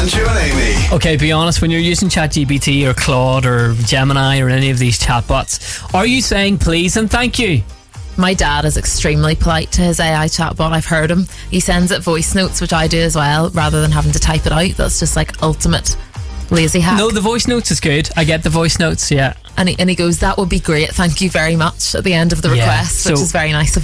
Andrew and Amy. Okay, be honest, when you're using ChatGPT or Claude or Gemini or any of these chatbots, are you saying please and thank you? My dad is extremely polite to his AI chatbot. I've heard him. He sends it voice notes, which I do as well, rather than having to type it out. That's just like ultimate lazy hack. No, the voice notes is good. I get the voice notes, yeah. And he goes, that would be great, thank you very much, at the end of the request, which is very nice of